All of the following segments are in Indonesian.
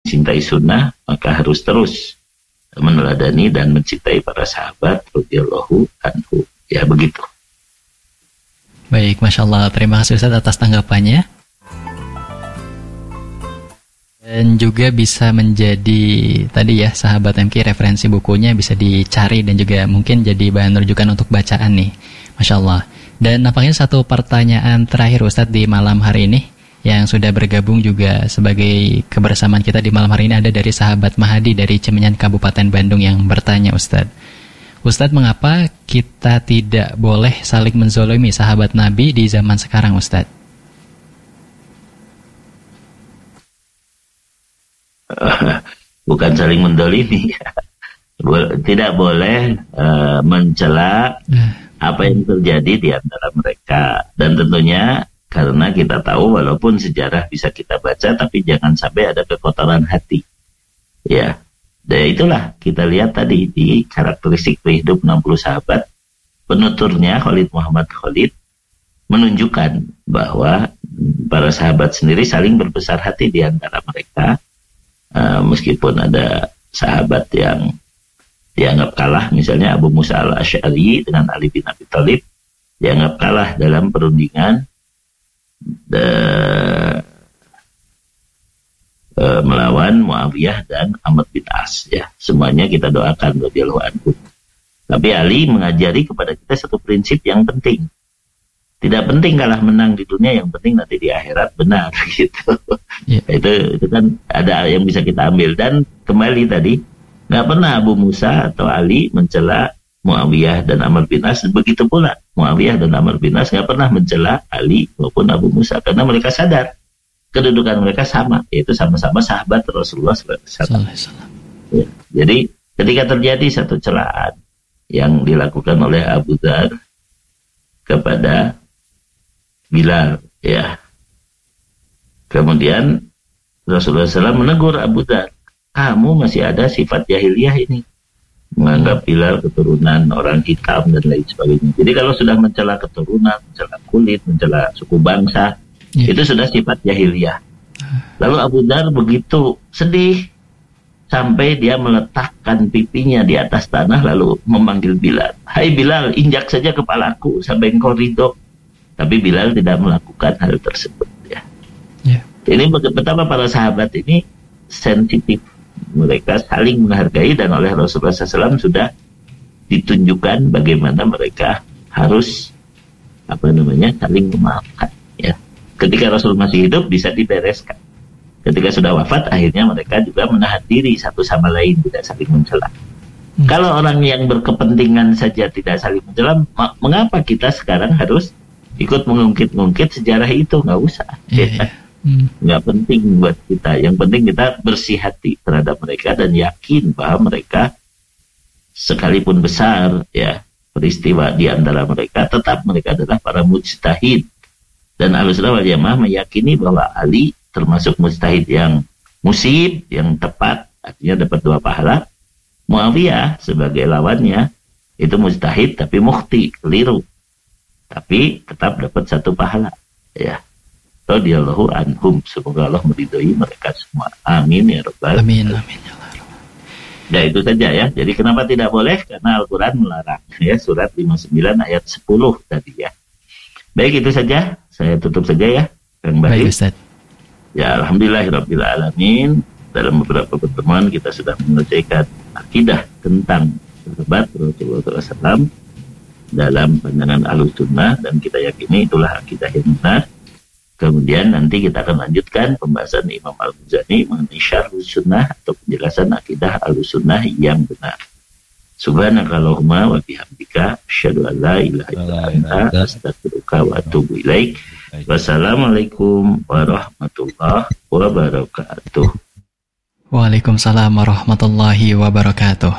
mencintai sunnah, maka harus terus meneladani dan mencintai para sahabat radhiyallahu anhu. Ya begitu. Baik, Masya Allah. Terima kasih Ustaz atas tanggapannya. Dan juga bisa menjadi tadi ya sahabat MK, referensi bukunya bisa dicari dan juga mungkin jadi bahan rujukan untuk bacaan nih. Masya Allah. Dan nampaknya satu pertanyaan terakhir Ustadz di malam hari ini yang sudah bergabung juga sebagai kebersamaan kita di malam hari ini ada dari sahabat Mahadi dari Cemenyan Kabupaten Bandung yang bertanya Ustadz, mengapa kita tidak boleh saling menzolimi sahabat Nabi di zaman sekarang Ustadz? Bukan saling mendolimi, tidak boleh mencela apa yang terjadi di antara mereka. Dan tentunya karena kita tahu walaupun sejarah bisa kita baca, tapi jangan sampai ada kekotoran hati. Ya, dan itulah kita lihat tadi di karakteristik hidup 60 sahabat, penuturnya Khalid Muhammad Khalid menunjukkan bahwa para sahabat sendiri saling berbesar hati di antara mereka. Meskipun ada sahabat yang dianggap kalah, misalnya Abu Musa al-Asy'ari dengan Ali bin Abi Thalib dianggap kalah dalam perundingan melawan Muawiyah dan Amr bin As. Ya, semuanya kita doakan radhiyallahu anhu. Tapi Ali mengajari kepada kita satu prinsip yang penting. Tidak penting kalah menang di dunia, yang penting nanti di akhirat benar gitu. Yeah. Itu kan ada yang bisa kita ambil. Dan kembali tadi, nggak pernah Abu Musa atau Ali mencela Muawiyah dan Amr bin As. Begitu pula Muawiyah dan Amr bin As nggak pernah mencela Ali maupun Abu Musa, karena mereka sadar kedudukan mereka sama, yaitu sama-sama sahabat Rasulullah SAW. Ya. Jadi ketika terjadi satu celaan yang dilakukan oleh Abu Dzar kepada Bilal, ya, kemudian Rasulullah SAW menegur Abu Dzar, kamu masih ada sifat jahiliyah ini, menganggap Bilal keturunan orang hitam dan lain sebagainya. Jadi kalau sudah mencela keturunan, mencela kulit, mencela suku bangsa, itu sudah sifat jahiliyah. Lalu Abu Dzar begitu sedih sampai dia meletakkan pipinya di atas tanah lalu memanggil Bilal, hai Bilal, injak saja kepalaku sampai engkau ridho. Tapi Bilal tidak melakukan hal tersebut. Ya. Ini betapa para sahabat ini sensitif. Mereka saling menghargai, dan oleh Rasulullah SAW sudah ditunjukkan bagaimana mereka harus saling memaafkan. Ya. Ketika Rasul masih hidup bisa dibereskan. Ketika sudah wafat, akhirnya mereka juga menahan diri satu sama lain, tidak saling mencela. Kalau orang yang berkepentingan saja tidak saling mencela, mengapa kita sekarang harus ikut mengungkit-ungkit sejarah itu? Nggak usah. Nggak penting buat kita. Yang penting kita bersih hati terhadap mereka dan yakin bahwa mereka sekalipun besar ya peristiwa di antara mereka, tetap mereka adalah para mujtahid. Dan Ahlussunnah wal Jamaah meyakini bahwa Ali termasuk mujtahid yang musib, yang tepat, artinya dapat 2 pahala. Muawiyah sebagai lawannya itu mujtahid tapi mukhti, keliru, tapi tetap dapat 1 pahala. Ya, radhiyallahu anhum, semoga Allah meridhoi mereka semua. Amin ya rabbal alamin. Amin ya Allah. Ya itu saja ya. Jadi kenapa tidak boleh? Karena Al-Quran melarang. Ya, surat 59 ayat 10 tadi ya. Baik, itu saja. Saya tutup saja ya, Kang Baik. Baik, Ustaz. Ya, alhamdulillahirabbil alamin. Dalam beberapa pertemuan kita sudah menyelesaikan akidah tentang sahabat Rasulullah SAW dalam pandangan Ahlussunnah, dan kita yakini itulah akidah yang benar. Kemudian nanti kita akan lanjutkan pembahasan Imam Al-Muzani mengenai Syarhus Sunnah atau penjelasan akidah Ahlussunnah yang benar. Subhanakallahumma wa bihamdika asyhadu an la ilaha illa anta astaghfiruka wa atubu ilaik. Wassalamualaikum warahmatullahi wabarakatuh. Waalaikumsalam warahmatullahi wabarakatuh.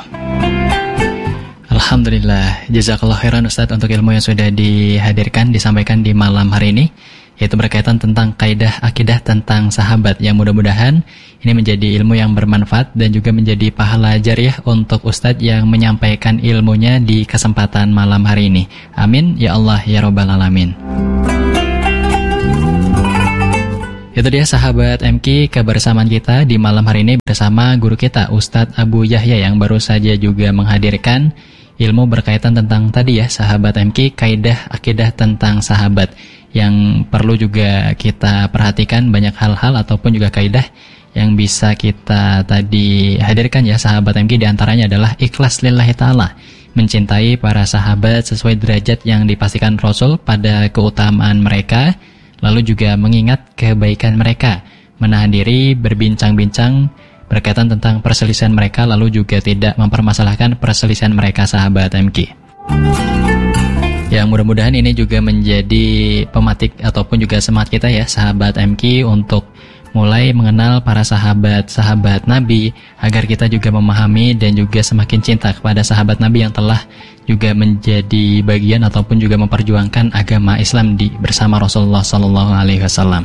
Alhamdulillah, jazakallah khairan Ustaz untuk ilmu yang sudah disampaikan di malam hari ini, yaitu berkaitan tentang kaidah akidah tentang sahabat, yang mudah-mudahan ini menjadi ilmu yang bermanfaat dan juga menjadi pahala jariah untuk Ustaz yang menyampaikan ilmunya di kesempatan malam hari ini. Amin ya Allah ya rabbal alamin. Itu dia sahabat MQ, kebersamaan kita di malam hari ini bersama guru kita Ustadz Abu Yahya yang baru saja juga menghadirkan ilmu berkaitan tentang tadi ya sahabat MQ, kaidah akidah tentang sahabat yang perlu juga kita perhatikan, banyak hal-hal ataupun juga kaidah yang bisa kita tadi hadirkan ya sahabat MQ, diantaranya adalah ikhlas lillahi ta'ala, mencintai para sahabat sesuai derajat yang dipastikan Rasul pada keutamaan mereka, lalu juga mengingat kebaikan mereka, menahan diri berbincang-bincang berkaitan tentang perselisihan mereka, lalu juga tidak mempermasalahkan perselisihan mereka sahabat MQ. Yang mudah-mudahan ini juga menjadi pematik ataupun juga semangat kita ya sahabat MQ untuk mulai mengenal para sahabat-sahabat Nabi, agar kita juga memahami dan juga semakin cinta kepada sahabat Nabi yang telah juga menjadi bagian ataupun juga memperjuangkan agama Islam bersama Rasulullah SAW.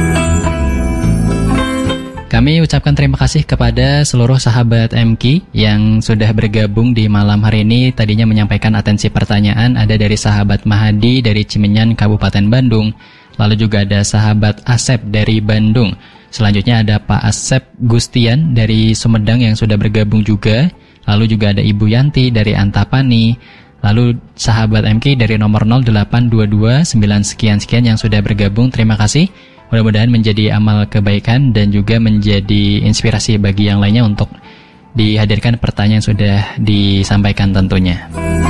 Kami ucapkan terima kasih kepada seluruh sahabat MQ yang sudah bergabung di malam hari ini. Tadinya menyampaikan atensi pertanyaan ada dari sahabat Mahadi dari Cimenyan, Kabupaten Bandung. Lalu juga ada sahabat Asep dari Bandung. Selanjutnya ada Pak Asep Gustian dari Sumedang yang sudah bergabung juga. Lalu juga ada Ibu Yanti dari Antapani. Lalu sahabat MQ dari nomor 0822 9 sekian yang sudah bergabung. Terima kasih. Mudah-mudahan menjadi amal kebaikan dan juga menjadi inspirasi bagi yang lainnya untuk dihadirkan pertanyaan yang sudah disampaikan tentunya.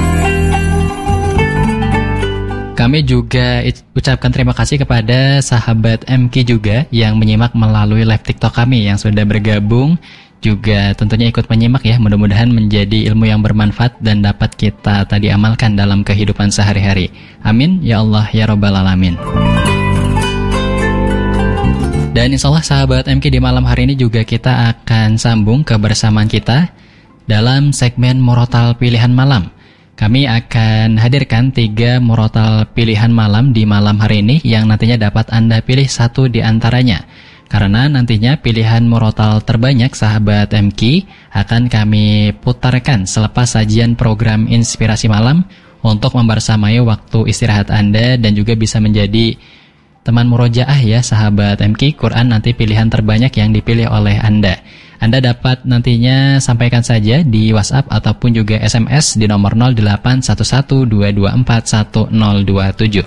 Kami juga ucapkan terima kasih kepada sahabat MQ juga yang menyimak melalui live TikTok kami yang sudah bergabung, juga tentunya ikut menyimak ya. Mudah-mudahan menjadi ilmu yang bermanfaat dan dapat kita tadi amalkan dalam kehidupan sehari-hari. Amin ya Allah ya Rabbal Alamin. Dan insya Allah sahabat MQ di malam hari ini juga kita akan sambung kebersamaan kita dalam segmen Murotal Pilihan Malam. Kami akan hadirkan 3 murotal pilihan malam di malam hari ini yang nantinya dapat Anda pilih satu di antaranya. Karena nantinya pilihan murotal terbanyak sahabat MQ akan kami putarkan selepas sajian program Inspirasi Malam untuk membersamai waktu istirahat Anda dan juga bisa menjadi teman murojaah ya sahabat MQ. Quran nanti pilihan terbanyak yang dipilih oleh Anda. Anda dapat nantinya sampaikan saja di WhatsApp ataupun juga SMS di nomor 081122411027.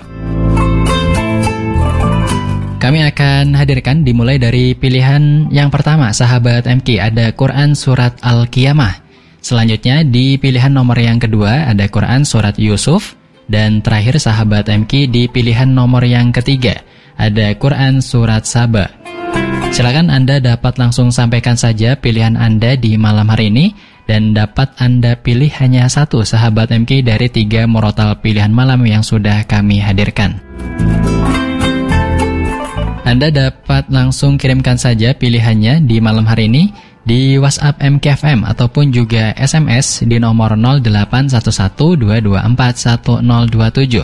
Kami akan hadirkan dimulai dari pilihan yang pertama sahabat MQ, ada Quran Surat Al-Qiyamah. Selanjutnya di pilihan nomor yang kedua ada Quran Surat Yusuf. Dan terakhir sahabat MQ di pilihan nomor yang ketiga ada Quran Surat Saba. Silakan Anda dapat langsung sampaikan saja pilihan Anda di malam hari ini dan dapat Anda pilih hanya satu sahabat MQ dari 3 murotal pilihan malam yang sudah kami hadirkan. Anda dapat langsung kirimkan saja pilihannya di malam hari ini di WhatsApp MKFM ataupun juga SMS di nomor 081122411027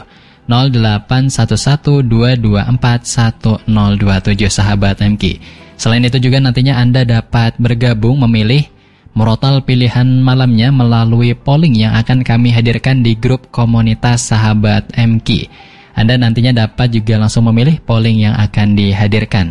081122411027 sahabat MQ. Selain itu juga nantinya Anda dapat bergabung memilih murotal pilihan malamnya melalui polling yang akan kami hadirkan di grup komunitas sahabat MQ. Anda nantinya dapat juga langsung memilih polling yang akan dihadirkan.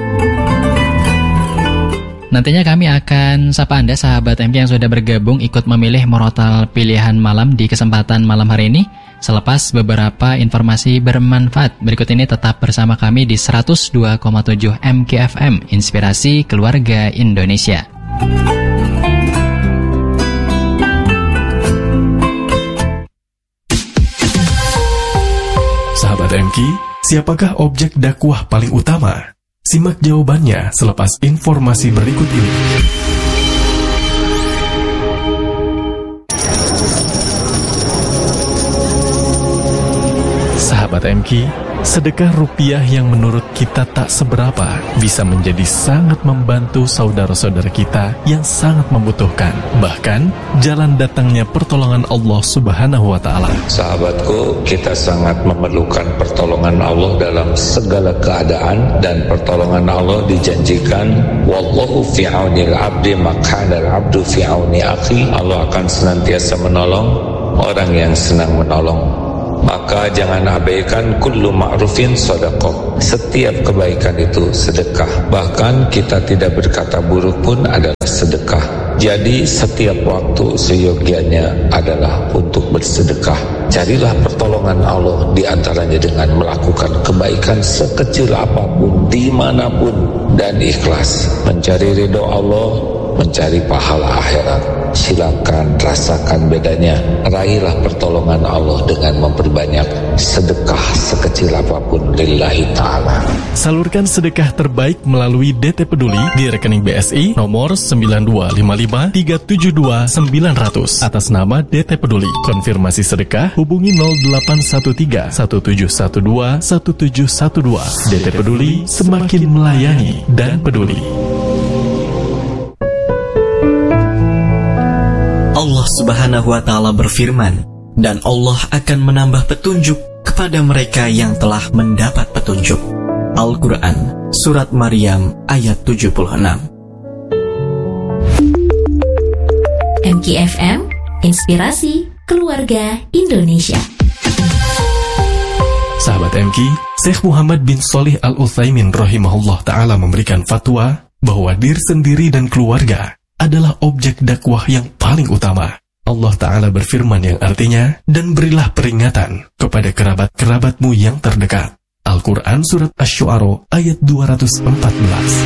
Nantinya kami akan sapa Anda sahabat MQ yang sudah bergabung ikut memilih murotal pilihan malam di kesempatan malam hari ini. Selepas beberapa informasi bermanfaat, berikut ini tetap bersama kami di 102,7 MKFM, Inspirasi Keluarga Indonesia. Sahabat MQ, siapakah objek dakwah paling utama? Simak jawabannya selepas informasi berikut ini. Sahabat MQ, sedekah rupiah yang menurut kita tak seberapa bisa menjadi sangat membantu saudara-saudara kita yang sangat membutuhkan. Bahkan, jalan datangnya pertolongan Allah Subhanahu wa Ta'ala. Sahabatku, kita sangat memerlukan pertolongan Allah dalam segala keadaan, dan pertolongan Allah dijanjikan, wallahu fi aunil abdi makana al-abdu fi auni akhi. Allah akan senantiasa menolong orang yang senang menolong. maka jangan abaikan kullu ma'rufin sedekah. Setiap kebaikan itu sedekah. Bahkan kita tidak berkata buruk pun adalah sedekah. Jadi setiap waktu seyogianya adalah untuk bersedekah. Carilah pertolongan Allah di antaranya dengan melakukan kebaikan sekecil apapun, dimanapun, dan ikhlas. Mencari ridho Allah, mencari pahala akhirat. Silakan rasakan bedanya. Raihlah pertolongan Allah dengan memperbanyak sedekah sekecil apapun lillahi ta'ala. Salurkan sedekah terbaik melalui DT Peduli di rekening BSI nomor 9255372900 atas nama DT Peduli. Konfirmasi sedekah hubungi 0813 1712 1712. DT Peduli, semakin melayani dan peduli. Allah Subhanahu wa Ta'ala berfirman, dan Allah akan menambah petunjuk kepada mereka yang telah mendapat petunjuk. Al-Quran, Surat Maryam, ayat 76. MKFM, Inspirasi Keluarga Indonesia. Sahabat MK, Syekh Muhammad bin Shalih Al-Utsaimin rahimahullah ta'ala memberikan fatwa bahwa diri sendiri dan keluarga adalah objek dakwah yang paling utama. Allah Ta'ala berfirman yang artinya, dan berilah peringatan kepada kerabat-kerabatmu yang terdekat. Al-Quran Surat Asy-Syu'ara ayat 214.